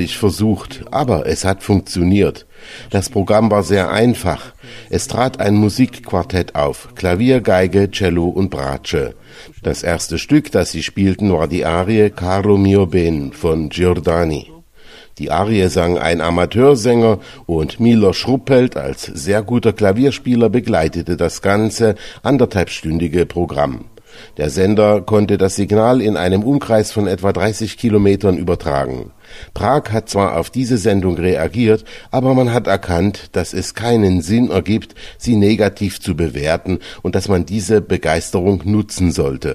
fürchterlich versucht, aber es hat funktioniert. Das Programm war sehr einfach. Es trat ein Musikquartett auf, Klavier, Geige, Cello und Bratsche. Das erste Stück, das sie spielten, war die Arie Caro mio ben von Giordani. Die Arie sang ein Amateursänger und Milos Ruppelt als sehr guter Klavierspieler begleitete das ganze anderthalbstündige Programm. Der Sender konnte das Signal in einem Umkreis von etwa 30 Kilometern übertragen. Prag hat zwar auf diese Sendung reagiert, aber man hat erkannt, dass es keinen Sinn ergibt, sie negativ zu bewerten und dass man diese Begeisterung nutzen sollte.